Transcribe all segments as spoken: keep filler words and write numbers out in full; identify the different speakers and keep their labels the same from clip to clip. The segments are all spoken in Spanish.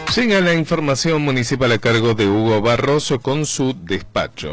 Speaker 1: Llega la información municipal a cargo de Hugo Barroso con su despacho.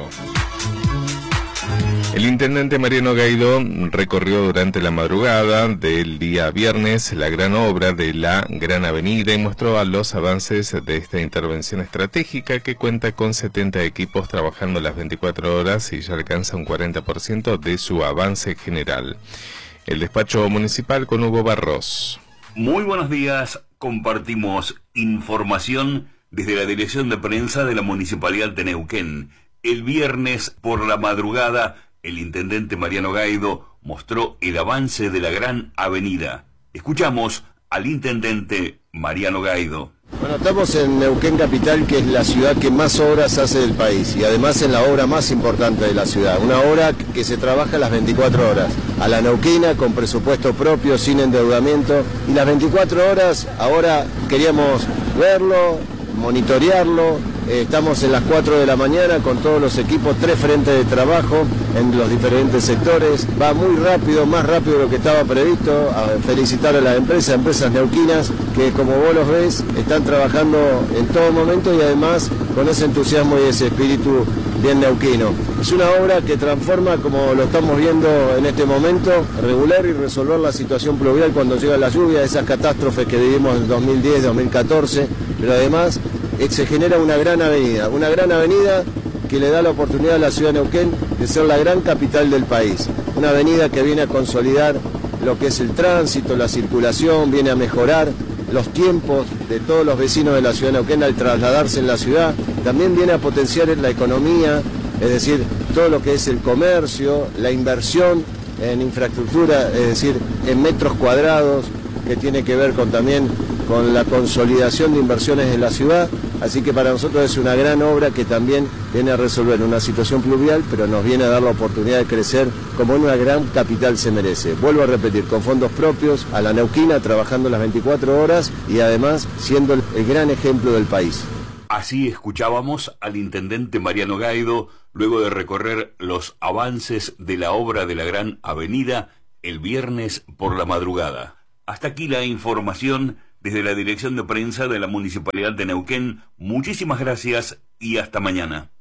Speaker 1: El intendente Mariano Gaidó recorrió durante la madrugada del día viernes la gran obra de la Gran Avenida y mostró los avances de esta intervención estratégica que cuenta con setenta equipos trabajando las veinticuatro horas y ya alcanza un cuarenta por ciento de su avance general. El despacho municipal con Hugo Barroso.
Speaker 2: Muy buenos días, compartimos información desde la dirección de prensa de la Municipalidad de Neuquén. El viernes por la madrugada, el intendente Mariano Gaidó mostró el avance de la Gran Avenida. Escuchamos al intendente Mariano Gaidó.
Speaker 3: Bueno, estamos en Neuquén Capital, que es la ciudad que más obras hace del país y además en la obra más importante de la ciudad. Una obra que se trabaja las veinticuatro horas, a la neuquina, con presupuesto propio, sin endeudamiento. Y las veinticuatro horas, ahora queríamos verlo, monitorearlo. Eh, estamos en las cuatro de la mañana con todos los equipos, tres frentes de trabajo en los diferentes sectores. Va muy rápido, más rápido de lo que estaba previsto. A felicitar a las empresas, empresas neuquinas, que como vos los ves, están trabajando en todo momento y además con ese entusiasmo y ese espíritu bien neuquino. Es una obra que transforma, como lo estamos viendo en este momento, regular y resolver la situación pluvial cuando llega la lluvia, esas catástrofes que vivimos en dos mil diez, dos mil catorce, pero además se genera una gran avenida, una gran avenida que le da la oportunidad a la ciudad de Neuquén de ser la gran capital del país. Una avenida que viene a consolidar lo que es el tránsito, la circulación, viene a mejorar los tiempos de todos los vecinos de la ciudad de Neuquén al trasladarse en la ciudad. También viene a potenciar la economía, es decir, todo lo que es el comercio, la inversión en infraestructura, es decir, en metros cuadrados, que tiene que ver con también con la consolidación de inversiones en la ciudad. Así que para nosotros es una gran obra que también viene a resolver una situación pluvial, pero nos viene a dar la oportunidad de crecer como una gran capital se merece. Vuelvo a repetir, con fondos propios, a la neuquina, trabajando las veinticuatro horas y además siendo el, el gran ejemplo del país.
Speaker 2: Así escuchábamos al intendente Mariano Gaidó luego de recorrer los avances de la obra de la Gran Avenida el viernes por la madrugada. Hasta aquí la información desde la dirección de prensa de la Municipalidad de Neuquén. Muchísimas gracias y hasta mañana.